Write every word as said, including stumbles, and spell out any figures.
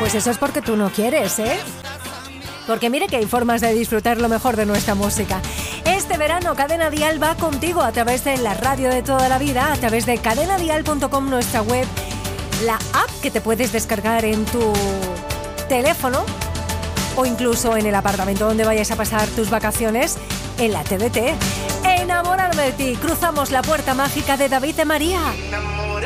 Pues eso es porque tú no quieres, ¿eh? Porque mire que hay formas de disfrutar lo mejor de nuestra música. Este verano Cadena Dial va contigo a través de la radio de toda la vida, a través de cadena dial punto com, nuestra web, la app que te puedes descargar en tu teléfono o incluso en el apartamento donde vayas a pasar tus vacaciones, en la T D T. Enamorarme de ti, cruzamos la puerta mágica de David de María.